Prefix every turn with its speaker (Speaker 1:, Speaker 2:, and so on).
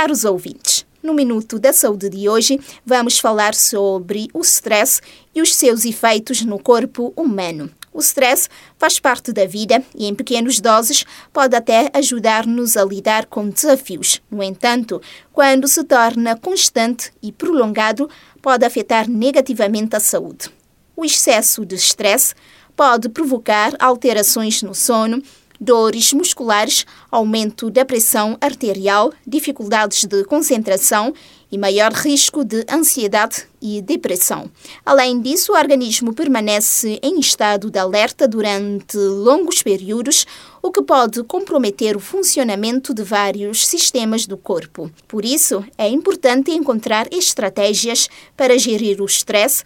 Speaker 1: Caros ouvintes, no Minuto da Saúde de hoje vamos falar sobre o stress e os seus efeitos no corpo humano. O stress faz parte da vida e, em pequenas doses, pode até ajudar-nos a lidar com desafios. No entanto, quando se torna constante e prolongado, pode afetar negativamente a saúde. O excesso de stress pode provocar alterações no sono, dores musculares, aumento da pressão arterial, dificuldades de concentração e maior risco de ansiedade e depressão. Além disso, o organismo permanece em estado de alerta durante longos períodos, o que pode comprometer o funcionamento de vários sistemas do corpo. Por isso, é importante encontrar estratégias para gerir o estresse,